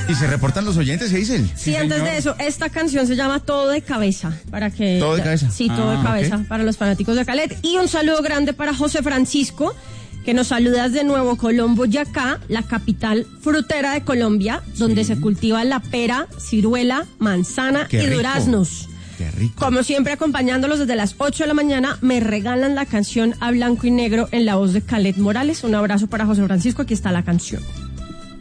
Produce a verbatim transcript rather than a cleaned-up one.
¿Y se reportan los oyentes, se dicen? Sí, sí, antes de eso, esta canción se llama Todo de Cabeza, para que... ¿Todo de cabeza? Sí, Todo ah, de Cabeza, okay. Para los fanáticos de Calet. Y un saludo grande para José Francisco, que nos saluda desde Nuevo Colombo, Boyacá, la capital frutera de Colombia, donde sí. se cultiva la pera, ciruela, manzana Qué y rico. duraznos. Qué rico. Como siempre, acompañándolos desde las ocho de la mañana, me regalan la canción A Blanco y Negro en la voz de Calet Morales. Un abrazo para José Francisco, aquí está la canción.